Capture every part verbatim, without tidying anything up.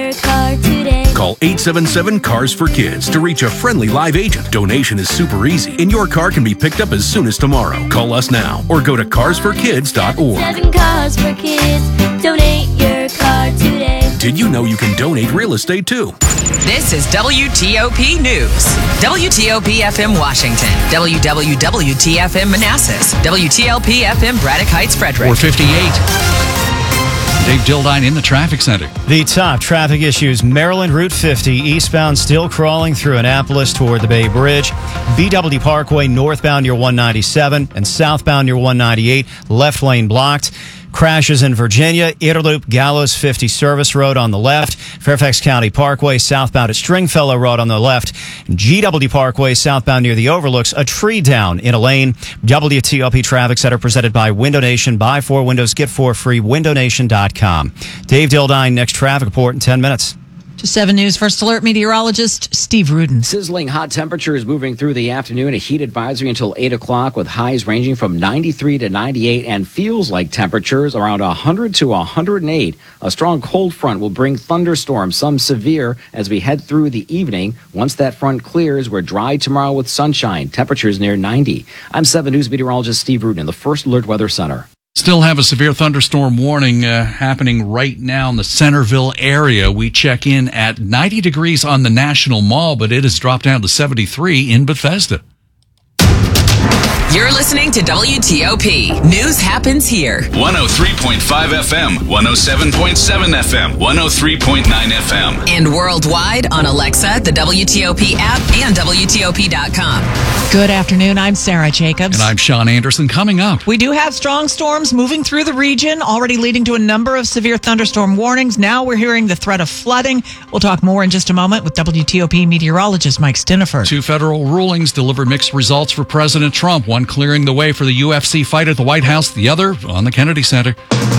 your car today. Call eight seven seven, CARS for Kids to reach a friendly live agent. Donation is super easy, and your car can be picked up as soon as tomorrow. Call us now or go to cars for kids dot org. Seven Cars for Kids. Donate your car today. Did you know you can donate real estate too? This is W T O P News. W T O P F M Washington. W W W T F M Manassas. W T L P F M Braddock Heights Frederick. four fifty-eight. Dave Dildine in the traffic center. The top traffic issues: Maryland Route fifty eastbound still crawling through Annapolis toward the Bay Bridge. B W Parkway northbound near one ninety-seven and southbound near one ninety-eight. Left lane blocked. Crashes in Virginia. Interloop Gallows fifty Service Road on the left. Fairfax County Parkway southbound at Stringfellow Road on the left. G W Parkway southbound near the overlooks. A tree down in a lane. W T O P Traffic Center presented by Window Nation. Buy four windows, get four free. window nation dot com. Dave Dildine, next traffic report in ten minutes. To seven News First Alert meteorologist Steve Rudin. Sizzling hot temperatures moving through the afternoon. A heat advisory until eight o'clock with highs ranging from ninety-three to ninety-eight and feels like temperatures around one hundred to one hundred eight. A strong cold front will bring thunderstorms, some severe, as we head through the evening. Once that front clears, we're dry tomorrow with sunshine. Temperatures near ninety. I'm seven News meteorologist Steve Rudin in the First Alert Weather Center. Still have a severe thunderstorm warning uh, happening right now in the Centerville area. We check in at ninety degrees on the National Mall, but it has dropped down to seventy-three in Bethesda. You're listening to W T O P. News happens here. one oh three point five F M, one oh seven point seven F M, one oh three point nine F M. And worldwide on Alexa, the W T O P app, and W T O P dot com. Good afternoon. I'm Sarah Jacobs. And I'm Sean Anderson. Coming up, we do have strong storms moving through the region, already leading to a number of severe thunderstorm warnings. Now we're hearing the threat of flooding. We'll talk more in just a moment with W T O P meteorologist Mike Stiniford. Two federal rulings delivered mixed results for President Trump. One clearing the way for the U F C fight at the White House, the other on the Kennedy Center.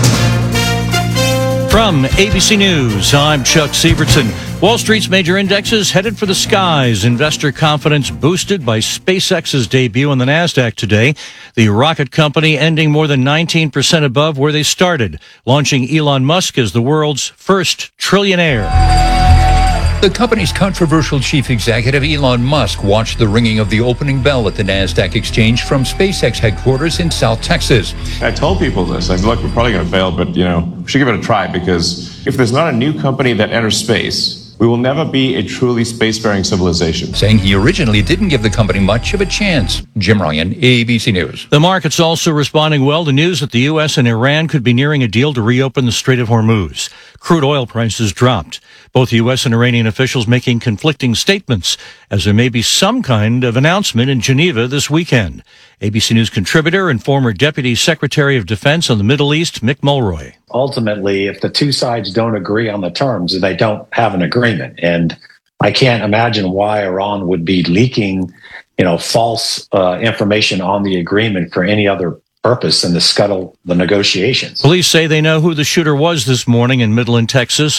From A B C News, I'm Chuck Sievertson. Wall Street's major indexes headed for the skies. Investor confidence boosted by SpaceX's debut on the NASDAQ today. The rocket company ending more than nineteen percent above where they started, launching Elon Musk as the world's first trillionaire. The company's controversial chief executive, Elon Musk, watched the ringing of the opening bell at the NASDAQ exchange from SpaceX headquarters in South Texas. I told people this. I said, look, we're probably going to fail, but, you know, we should give it a try, because if there's not a new company that enters space, we will never be a truly spacefaring civilization. Saying he originally didn't give the company much of a chance. Jim Ryan, A B C News. The market's also responding well to news that the U S and Iran could be nearing a deal to reopen the Strait of Hormuz. Crude oil prices dropped. Both U S and Iranian officials making conflicting statements, as there may be some kind of announcement in Geneva this weekend. A B C News contributor and former Deputy Secretary of Defense on the Middle East, Mick Mulroy. Ultimately, if the two sides don't agree on the terms, they don't have an agreement. And I can't imagine why Iran would be leaking, you know, false uh, information on the agreement for any other purpose than to scuttle the negotiations. Police say they know who the shooter was this morning in Midland, Texas.